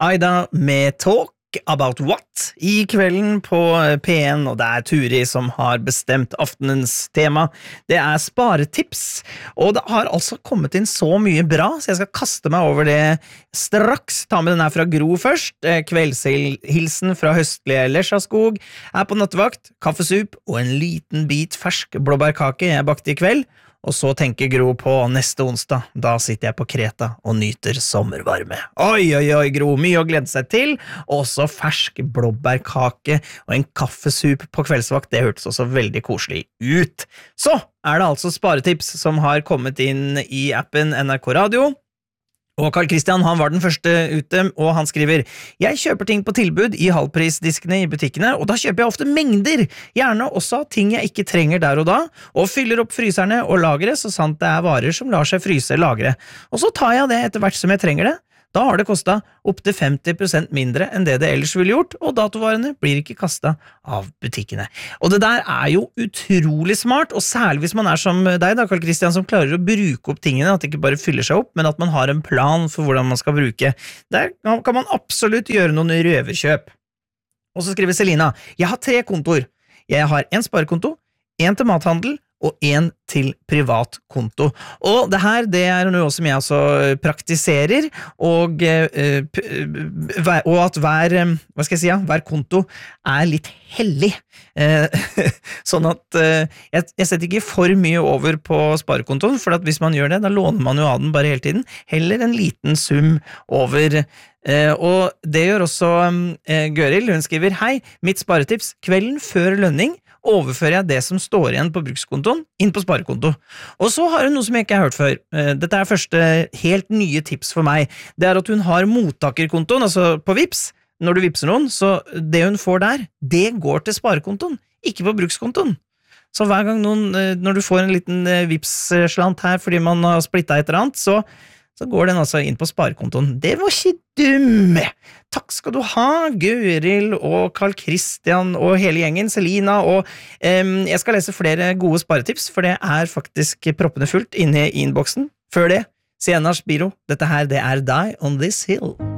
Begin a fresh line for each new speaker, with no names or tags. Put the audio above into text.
Aida med Talk About What I kvelden på P1, og det Turi som har bestemt aftenens tema. Det sparetips, og det har altså kommet inn så mye bra, så jeg skal kaste meg over det straks. Ta med den her fra Gro først. Kveldshilsen fra høstlige Lesjaskog på nattevakt, kaffesup og en liten bit fersk blåbærkake jeg bakte I kveld. Og så tenker Gro på neste onsdag, da sitter jeg på Kreta og nyter sommervarme. Oi, oi, oi, Gro, mye å glede seg til. Også fersk blåbærkake og en kaffesup på kveldsvakt, det hørtes også veldig koselig ut. Så det altså sparetips som har kommet inn I appen NRK Radio. Og Carl Christian, han var den første ute, og han skriver «Jeg kjøper ting på tilbud I halvprisdiskene I butikkene, og da kjøper jeg ofte mengder, gjerne også ting jeg ikke trenger der og da, og fyller opp fryserne og lageret, så sant det varer som lar seg fryse lagre. Og så tar jeg det etter hvert som jeg trenger det. Da har det kostet opp til 50% mindre enn det ellers ville gjort, og datovarene blir ikke kastet av butikkene. Og det der jo utrolig smart, og særlig hvis man som deg, da, Carl Christian, som klarer å bruke opp tingene, at det ikke bare fyller seg opp, men at man har en plan for hvordan man skal bruke. Der kan man absolutt gjøre noen røverkjøp. Og så skriver Selina, jeg har 3 kontoer. Jeg har en sparekonto, en til mathandel, og en til privat konto. Og det her, det noe som jeg også praktiserer, og at hver konto litt hellig. Sånn at jeg setter ikke for mye over på sparekontoen, for at hvis man gjør det, da låner man jo av den bare hele tiden. Heller en liten sum over. Og det gjør også Gøril, hun skriver, hei, mitt sparetips, kvelden før lønning, overfører jeg det som står igjen på brukskontoen inn på sparekonto. Og så har hun noe som jeg ikke har hørt før. Dette første helt nye tips for meg. Det at hun har mottakerkontoen, altså på Vipps. Når du vipser noen, så det hun får der, det går til sparekontoen, ikke på brukskontoen. Så hver gang når du får en liten Vipps-slant her fordi man har splittet et eller annet, så går den altså inn på sparekontoen. Det var ikke dumme! Takk skal du ha, Gøril og Carl Christian og hele gjengen, Selina, og jeg skal lese flere gode sparetips, for det faktisk proppene fullt inne I innboksen. Før det, Siennas Biro, dette her det Die on This Hill.